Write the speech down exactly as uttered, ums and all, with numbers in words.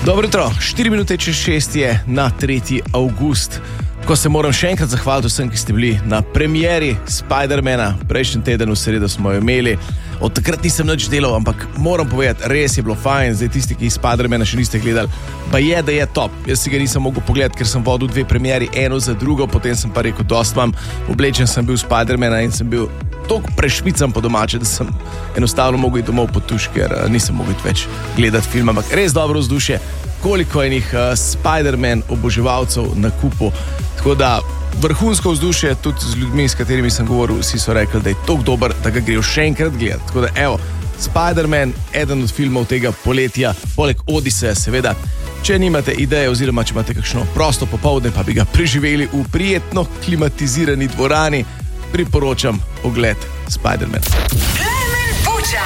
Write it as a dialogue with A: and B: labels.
A: Dobro jutro, štiri minute čez šest je na tretji avgust, ko se moram še enkrat zahvaliti vsem, ki ste bili na premieri Spidermana. Prejšnji teden v sredo smo jo imeli. Od takrat nisem nič delal, ampak moram povedati, res je bilo fajn. Zdaj tisti, ki Spidermana še niste gledali, pa je, da je top. Jaz si ga nisem mogel pogledati, ker sem vodil dve premieri, eno za drugo, potem sem pa rekel, dost imam, oblečen sem bil Spidermana in sem bil toliko prešvican po domače, da sem enostavno mogel iti domov po tuš, ker uh, nisem mogel več gledati film, ampak res dobro vzdušje, koliko enih uh, Spiderman oboževalcev na kupu. Tako da vrhunsko vzdušje, tudi z ljudmi, s katerimi sem govoril, vsi so rekli, da je toliko dober, da ga grejo še enkrat gledati. Tako da evo, Spiderman, eden od filmov tega poletja, poleg Odiseja seveda. Če nimate ideje oziroma če imate kakšno prosto popoldne, pa bi ga preživeli v prijetno klimatizirani dvorani, priporočam ogled Spiderman.